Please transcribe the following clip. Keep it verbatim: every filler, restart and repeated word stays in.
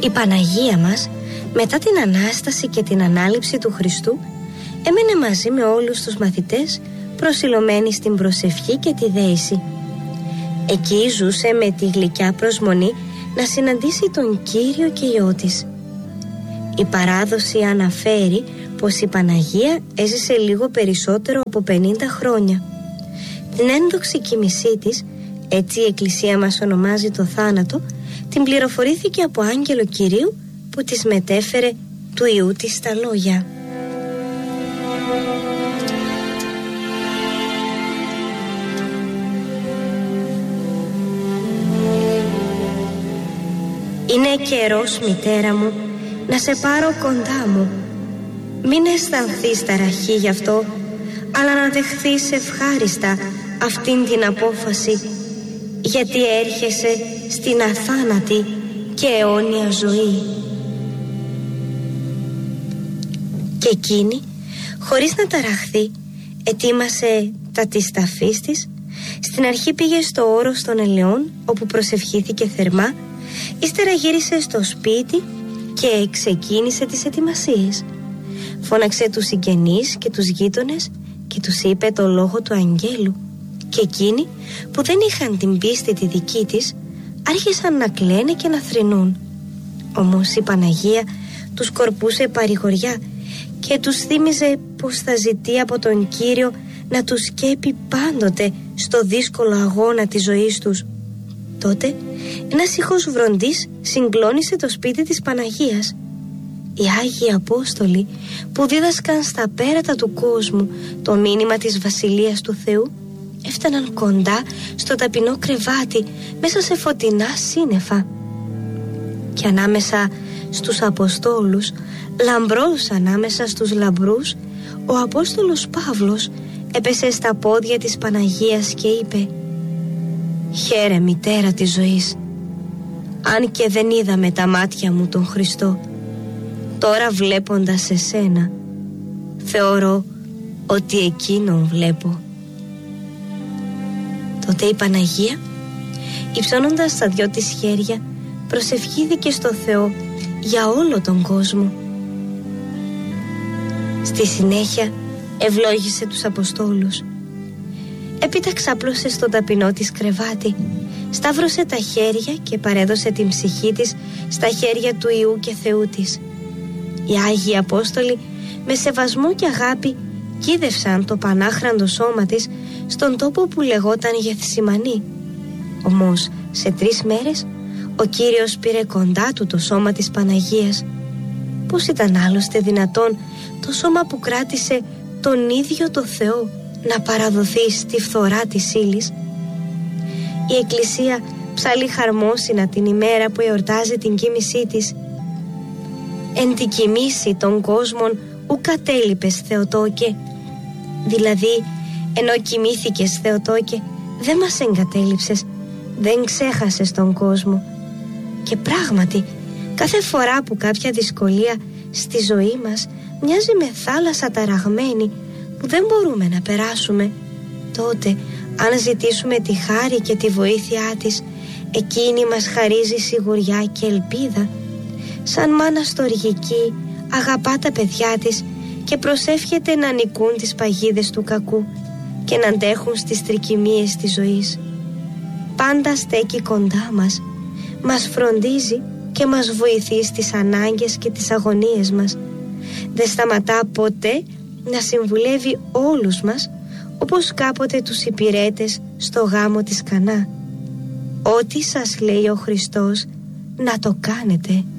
Η Παναγία μας, μετά την Ανάσταση και την Ανάληψη του Χριστού, έμενε μαζί με όλους τους μαθητές, προσιλωμένη στην προσευχή και τη δέηση. Εκεί ζούσε με τη γλυκιά προσμονή να συναντήσει τον Κύριο και Υιό της. Η παράδοση αναφέρει πως η Παναγία έζησε λίγο περισσότερο από πενήντα χρόνια. Την ένδοξη κοιμησή της, έτσι η Εκκλησία μας ονομάζει το θάνατο, την πληροφορήθηκε από άγγελο Κυρίου που της μετέφερε του Υιού της τα λόγια. Είναι καιρός, μητέρα μου, να σε πάρω κοντά μου. Μην αισθανθείς ταραχή γι' αυτό, αλλά να δεχθείς ευχάριστα αυτήν την απόφαση, γιατί έρχεσαι στην αθάνατη και αιώνια ζωή. Και εκείνη, χωρίς να ταραχθεί, ετοίμασε τα της ταφής της. Στην αρχή πήγε στο όρος των ελαιών, όπου προσευχήθηκε θερμά. Ύστερα γύρισε στο σπίτι και ξεκίνησε τις ετοιμασίες. Φώναξε τους συγγενείς και τους γείτονες και τους είπε το λόγο του αγγέλου. Και εκείνοι που δεν είχαν την πίστη τη δική της άρχισαν να κλαίνε και να θρηνούν. Όμως η Παναγία τους κορπούσε παρηγοριά και τους θύμιζε πως θα ζητεί από τον Κύριο να τους σκέπει πάντοτε στο δύσκολο αγώνα της ζωής τους. Τότε ένας ήχος βροντής συγκλώνησε το σπίτι της Παναγίας. Οι Άγιοι Απόστολοι που δίδασκαν στα πέρατα του κόσμου το μήνυμα της Βασιλείας του Θεού έφταναν κοντά στο ταπεινό κρεβάτι μέσα σε φωτεινά σύννεφα. Και ανάμεσα στους Αποστόλους, λαμπρός ανάμεσα στους λαμπρούς, ο Απόστολος Παύλος έπεσε στα πόδια της Παναγίας και είπε: «Χαίρε, μητέρα της ζωής, αν και δεν είδα με τα μάτια μου τον Χριστό, τώρα βλέποντας εσένα θεωρώ ότι εκείνον βλέπω». Τότε η Παναγία, υψώνοντας τα δυο της χέρια, προσευχήθηκε στο Θεό για όλο τον κόσμο. Στη συνέχεια ευλόγησε τους Αποστόλους. Έπειτα ξάπλωσε στο ταπεινό της κρεβάτι, σταύρωσε τα χέρια και παρέδωσε την ψυχή της στα χέρια του Υιού και Θεού της. Οι Άγιοι Απόστολοι με σεβασμό και αγάπη κοίδευσαν το πανάχραντο σώμα της στον τόπο που λεγόταν Γεθσιμανή. Όμως σε τρεις μέρες ο Κύριος πήρε κοντά του το σώμα της Παναγίας. Πώς ήταν άλλωστε δυνατόν το σώμα που κράτησε τον ίδιο το Θεό να παραδοθεί στη φθορά της ύλης? Η Εκκλησία ψαλεί χαρμόσυνα την ημέρα που εορτάζει την κοίμησή της. «Εν τη κοιμήσει των κόσμων ου κατέλειπες, Θεοτόκε». Δηλαδή, ενώ κοιμήθηκες, Θεοτόκε, δεν μας εγκατέλειψες, δεν ξέχασες τον κόσμο. Και πράγματι, κάθε φορά που κάποια δυσκολία στη ζωή μας μοιάζει με θάλασσα ταραγμένη που δεν μπορούμε να περάσουμε, τότε αν ζητήσουμε τη χάρη και τη βοήθειά της, εκείνη μας χαρίζει σιγουριά και ελπίδα. Σαν μάνα στοργική αγαπά τα παιδιά της και προσεύχεται να νικούν τις παγίδες του κακού και να αντέχουν στις τρικυμίες της ζωής. Πάντα στέκει κοντά μας, μας φροντίζει και μας βοηθεί στις ανάγκες και τις αγωνίες μας. Δεν σταματά ποτέ να συμβουλεύει όλους μας, όπως κάποτε τους υπηρέτες στο γάμο της Κανά. Ό,τι σας λέει ο Χριστός να το κάνετε.